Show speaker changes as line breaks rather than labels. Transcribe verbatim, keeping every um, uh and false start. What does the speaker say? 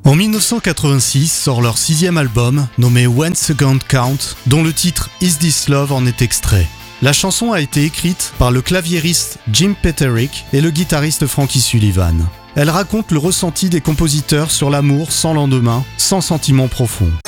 En dix-neuf cent quatre-vingt-six sort leur sixième album, nommé One Second Count, dont le titre Is This Love en est extrait. La chanson a été écrite par le claviériste Jim Petterick et le guitariste Frankie Sullivan. Elle raconte le ressenti des compositeurs sur l'amour sans lendemain, sans sentiment profond.